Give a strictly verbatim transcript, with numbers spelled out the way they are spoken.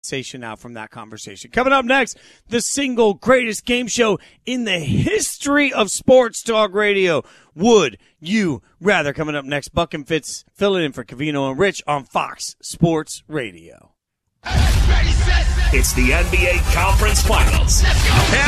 sensation out from that conversation. Coming up next, the single greatest game show in the history of sports talk radio. Would you rather? Coming up next, Buck and Fitz filling in for Covino and Rich on Fox Sports Radio. It's the N B A Conference Finals.